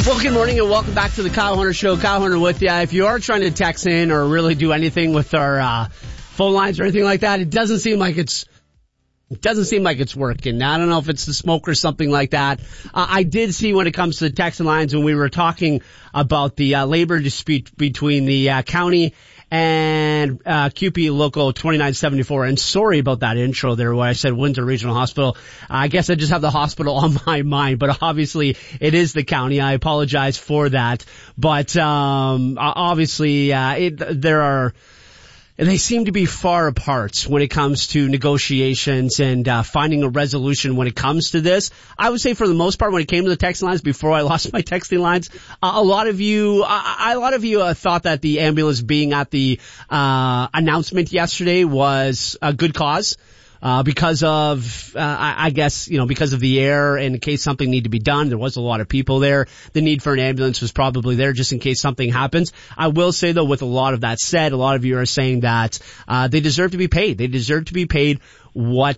Well, good morning and welcome back to the Kyle Hunter Show. Kyle Hunter with you. If you are trying to text in or really do anything with our phone lines or anything like that, it doesn't seem like it's working. I don't know if it's the smoke or something like that. I did see when it comes to the text lines when we were talking about the labor dispute between the county and QP Local 2974. And sorry about that intro there where I said Windsor Regional Hospital. I guess I just have the hospital on my mind, but obviously it is the county. I apologize for that. But obviously they seem to be far apart when it comes to negotiations and finding a resolution when it comes to this. I would say for the most part, when it came to the texting lines, before I lost my texting lines, a lot of you thought that the ambulance being at the announcement yesterday was a good cause. Because of, I guess, because of the air and in case something needed to be done, there was a lot of people there. The need for an ambulance was probably there just in case something happens. I will say though, with a lot of that said, a lot of you are saying that, they deserve to be paid. They deserve to be paid what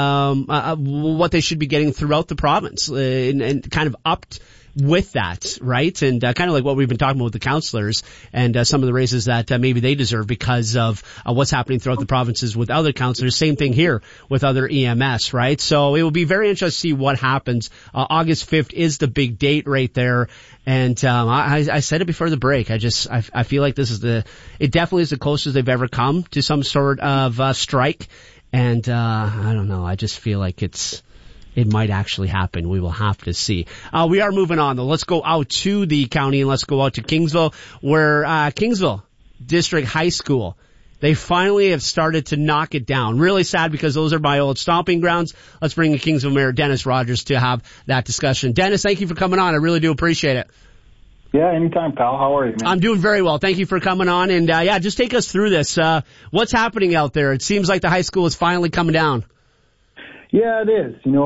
they should be getting throughout the province, and kind of upped with that, right? And kind of like what we've been talking about with the counselors and some of the raises that maybe they deserve because of what's happening throughout the provinces with other counselors. Same thing here with other EMS, right? So it will be very interesting to see what happens. August 5th is the big date right there. And I said it before the break. I feel like this is it definitely is the closest they've ever come to some sort of strike. And I don't know. I just feel like it might actually happen. We will have to see. We are moving on though. Let's go out to the county and let's go out to Kingsville, where Kingsville District High School, they finally have started to knock it down. Really sad because those are my old stomping grounds. Let's bring in Kingsville Mayor Dennis Rogers to have that discussion. Dennis, thank you for coming on. I really do appreciate it. Yeah, anytime, pal. How are you, man? I'm doing very well. Thank you for coming on. And just take us through this. What's happening out there? It seems like the high school is finally coming down. Yeah, it is. Bit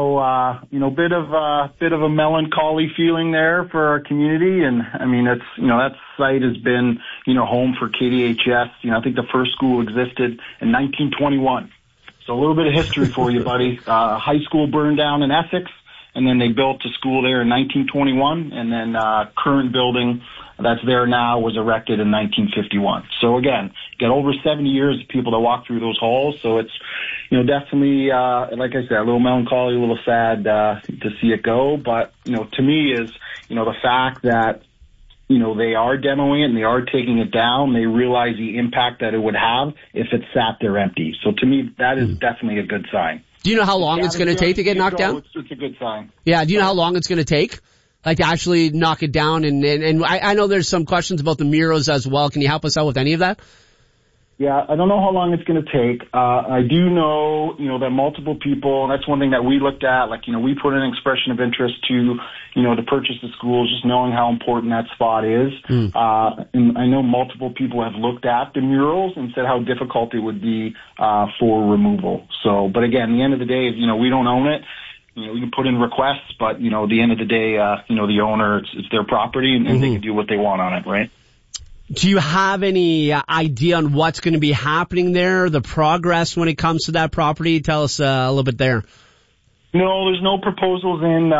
of a melancholy feeling there for our community, and I mean, that site has been, home for KDHS. I think the first school existed in 1921. So a little bit of history for you, buddy. High school burned down in Essex, and then they built a school there in 1921, and then current building that's there now was erected in 1951. So again, got over 70 years of people that walk through those halls. So it's, definitely, like I said, a little melancholy, a little sad, to see it go. But, to me is, the fact that, they are demoing it and they are taking it down. They realize the impact that it would have if it sat there empty. So to me, that is definitely a good sign. Do you know how long it's going to take to get knocked down? It's a good sign. Yeah. Do you know how long it's going to take? Like to actually knock it down, and I know there's some questions about the murals as well. Can you help us out with any of that? Yeah, I don't know how long it's going to take. I do know, that multiple people, and that's one thing that we looked at, we put an expression of interest to purchase the schools, just knowing how important that spot is. And I know multiple people have looked at the murals and said how difficult it would be, for removal. So, but again, at the end of the day, we don't own it. We can put in requests, but, at the end of the day, the owner, it's their property and they can do what they want on it, right? Do you have any idea on what's going to be happening there, the progress when it comes to that property? Tell us a little bit there. No, there's no proposals in,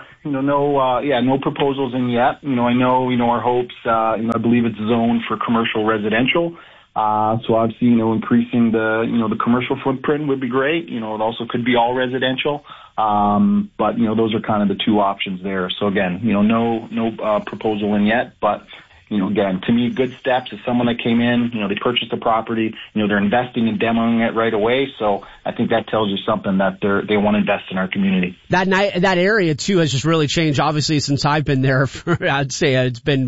no proposals in yet. I know, our hopes, I believe it's zoned for commercial residential. So obviously, increasing the commercial footprint would be great. It also could be all residential. But those are kind of the two options there. So again, no proposal in yet, but again, to me, good steps is someone that came in, they purchased the property, they're investing in demoing it right away. So I think that tells you something that they want to invest in our community. That area too has just really changed, obviously, since I've been there for, I'd say it's been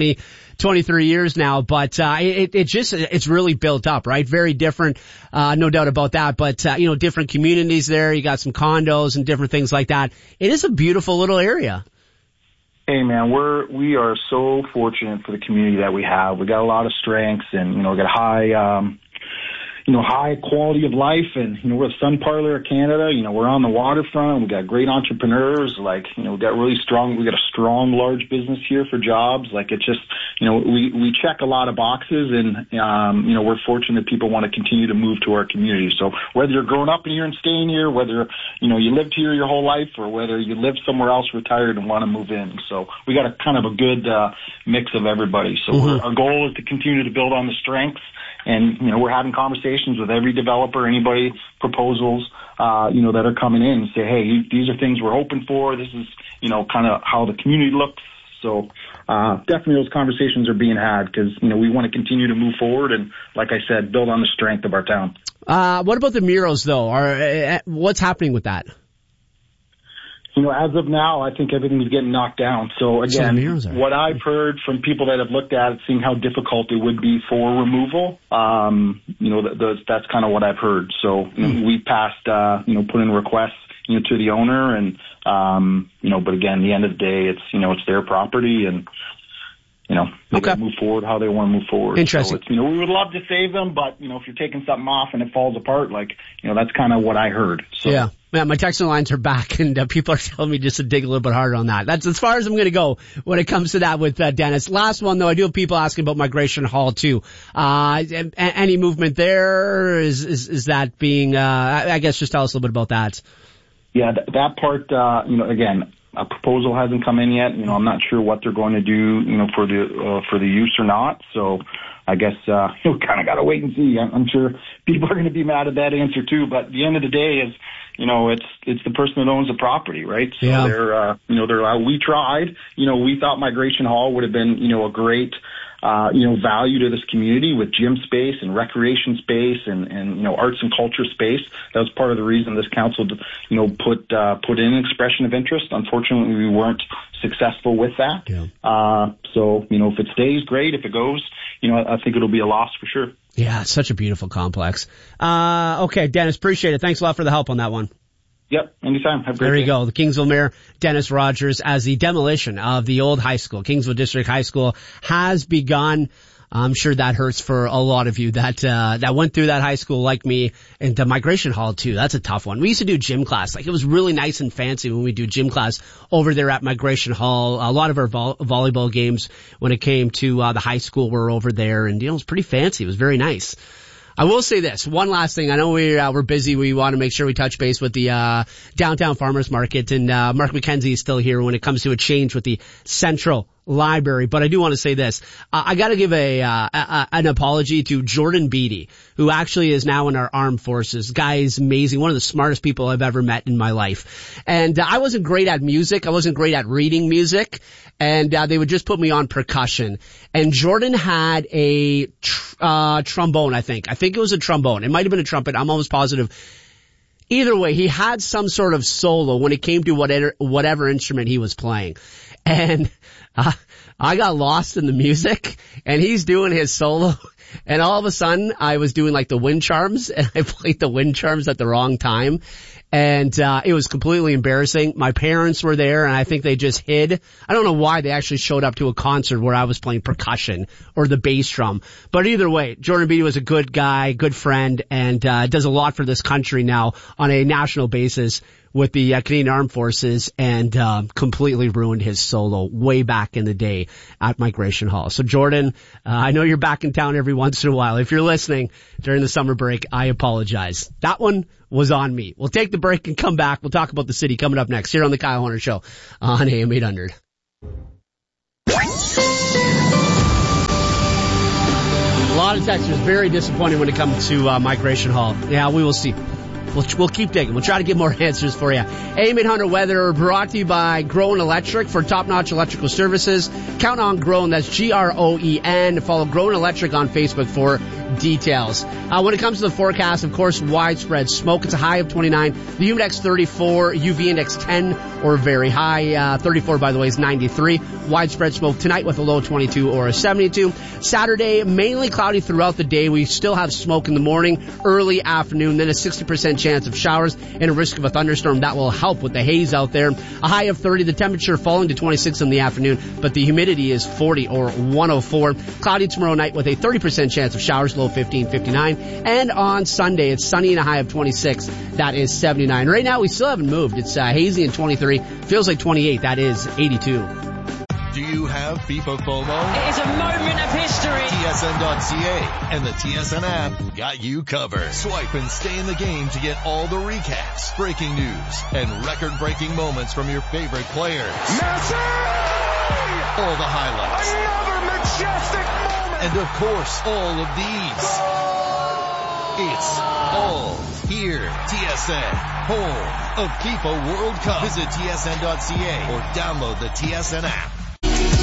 23 years now, but it's really built up, right? Very different, no doubt about that, but different communities there. You got some condos and different things like that. It is a beautiful little area. Hey man, we are so fortunate for the community that we have. We got a lot of strengths, and we got high high quality of life. And, we're the Sun Parlor of Canada. We're on the waterfront. We got great entrepreneurs. We got a strong, large business here for jobs. It's just, we check a lot of boxes, and, we're fortunate people want to continue to move to our community. So whether you're growing up here and staying here, whether, you lived here your whole life, or whether you live somewhere else, retired, and want to move in. So we got a kind of a good, mix of everybody. So our goal is to continue to build on the strengths. And, we're having conversations with every developer, anybody, proposals, that are coming in and say, hey, these are things we're hoping for. This is, kind of how the community looks. So, definitely those conversations are being had because, we want to continue to move forward and, like I said, build on the strength of our town. What about the murals though? What's happening with that? As of now, I think everything's getting knocked down. So again, what I've heard from people that have looked at it, seeing how difficult it would be for removal, that's kind of what I've heard. So we passed, put in requests, to the owner, and but again, at the end of the day, it's their property, and they can move forward how they want to move forward. Interesting. So we would love to save them, but if you're taking something off and it falls apart, that's kind of what I heard. So. Yeah. Man, my texting lines are back, and people are telling me just to dig a little bit harder on that. That's as far as I'm going to go when it comes to that with Dennis. Last one, though, I do have people asking about Migration Hall, too. Any movement there? Is that being, I guess just tell us a little bit about that. Yeah, that part, again, a proposal hasn't come in yet. I'm not sure what they're going to do, for the use or not. So I guess, you kind of got to wait and see. I'm sure people are going to be mad at that answer, too. But at the end of the day is, it's the person that owns the property, right? So we tried, we thought Migration Hall would have been, a great, value to this community with gym space and recreation space and arts and culture space. That was part of the reason this council, put in an expression of interest. Unfortunately, we weren't successful with that. Yeah. So, if it stays, great. If it goes, I think it'll be a loss for sure. Yeah, it's such a beautiful complex. Okay, Dennis, appreciate it. Thanks a lot for the help on that one. Yep, anytime. Have a great day. There you go. The Kingsville Mayor, Dennis Rogers, as the demolition of the old high school, Kingsville District High School, has begun. I'm sure that hurts for a lot of you that went through that high school like me, and the Migration Hall too. That's a tough one. We used to do gym class. It was really nice and fancy when we do gym class over there at Migration Hall. A lot of our volleyball games when it came to the high school were over there, and it was pretty fancy. It was very nice. I will say this, one last thing. I know we're busy. We want to make sure we touch base with the downtown farmers market, and Mark McKenzie is still here when it comes to a change with the Central Library. But I do want to say this. I got to give an apology to Jordan Beatty, who actually is now in our armed forces. Guy is amazing. One of the smartest people I've ever met in my life. And I wasn't great at music. I wasn't great at reading music. And they would just put me on percussion. And Jordan had a trombone, I think. I think it was a trombone. It might have been a trumpet. I'm almost positive. Either way, he had some sort of solo when it came to whatever instrument he was playing. And I got lost in the music, and he's doing his solo, and all of a sudden I was doing the wind charms, and I played the wind charms at the wrong time. And it was completely embarrassing. My parents were there, and I think they just hid. I don't know why they actually showed up to a concert where I was playing percussion or the bass drum. But either way, Jordan Beatty was a good guy, good friend, and does a lot for this country now on a national basis with the Canadian Armed Forces, and completely ruined his solo way back in the day at Migration Hall. So Jordan, I know you're back in town every once in a while. If you're listening during the summer break, I apologize. That one was on me. We'll take the break and come back. We'll talk about the city coming up next here on the Kyle Hunter Show on AM 800. A lot of textures, very disappointing when it comes to Migration Hall. Yeah, we will see. We'll keep digging. We'll try to get more answers for you. AM 800 Weather brought to you by Groen Electric for top-notch electrical services. Count on Groen. That's Groen. Follow Groen Electric on Facebook for details. When it comes to the forecast, of course, widespread smoke. It's a high of 29. The UV index 34. UV index 10 or very high. 34, by the way, is 93. Widespread smoke tonight with a low 22 or a 72. Saturday, mainly cloudy throughout the day. We still have smoke in the morning, early afternoon, then a 60% chance of showers and a risk of a thunderstorm. That will help with the haze out there. A high of 30. The temperature falling to 26 in the afternoon, but the humidity is 40 or 104. Cloudy tomorrow night with a 30% chance of showers, low low 15, 59. And on Sunday, it's sunny and a high of 26. That is 79. Right now, we still haven't moved. It's hazy and 23. Feels like 28. That is 82. Do you have FIFA FOMO? It is a moment of history. TSN.ca and the TSN app got you covered. Swipe and stay in the game to get all the recaps, breaking news, and record-breaking moments from your favorite players. Messi! All the highlights. Another majestic moment! And of course, all of these. It's all here. TSN, home of FIFA World Cup. Visit TSN.ca or download the TSN app.